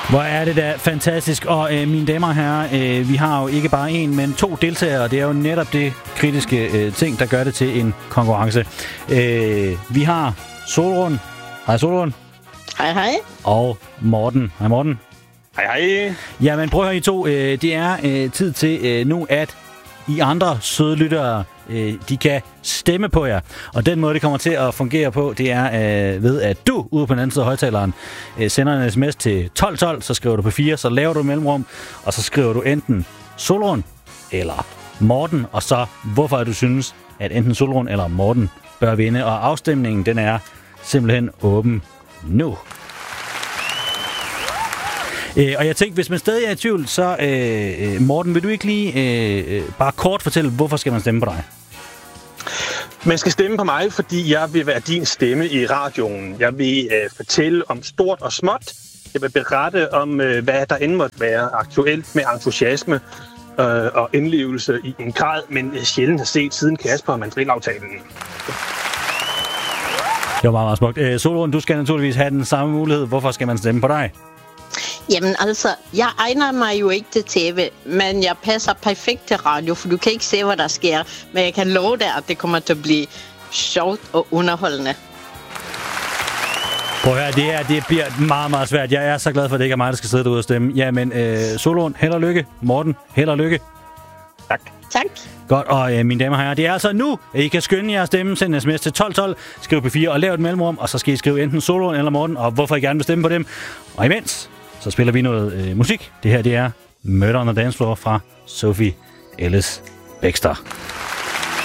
Hvor er det da fantastisk. Og mine damer og herrer, vi har jo ikke bare en, men 2 deltagere. Det er jo netop det kritiske ting, der gør det til en konkurrence. Vi har Solrun. Hej Solrun. Hej hej. Og Morten. Hej Morten. Hej hej. Jamen prøv at høre I to. Det er tid til nu, at I andre søde lyttere, de kan stemme på jer. Og den måde, det kommer til at fungere på, det er ved, at du ude på den anden side af højtaleren sender en sms til 1212, så skriver du på 4, så laver du mellemrum, og så skriver du enten Solrun eller Morten, og så hvorfor du synes, at enten Solrun eller Morten bør vinde. Og afstemningen, den er simpelthen åben nu. Og jeg tænkte, hvis man stadig er i tvivl, så Morten, vil du ikke lige bare kort fortælle, hvorfor skal man stemme på dig? Man skal stemme på mig, fordi jeg vil være din stemme i radioen. Jeg vil fortælle om stort og småt. Jeg vil berette om, hvad der end måtte være aktuelt med entusiasme og indlevelse i en grad, men sjældent har set siden Kasper og Mandrill-aftalen. Det var meget, meget smukt. Solrun, du skal naturligvis have den samme mulighed. Hvorfor skal man stemme på dig? Jamen altså, jeg egner mig jo ikke til tv, men jeg passer perfekt til radio, for du kan ikke se, hvad der sker. Men jeg kan love dig, at det kommer til at blive sjovt og underholdende. Prøv at høre, det bliver meget, meget svært. Jeg er så glad for, at det ikke er mig, der skal sidde derude og stemme. Jamen, Solrun, held og lykke. Morten, held og lykke. Tak. Tak. Godt, og mine damer og herrer, det er altså nu, at I kan skynde jer at stemme. Send en sms til 1212, skriv på 4 og lav et mellemrum, og så skal I skrive enten Solrun eller Morten, og hvorfor I gerne vil stemme på dem. Og imens, så spiller vi noget musik. Det her, det er Murder on the Dance Floor fra Sophie Ellis-Bextor.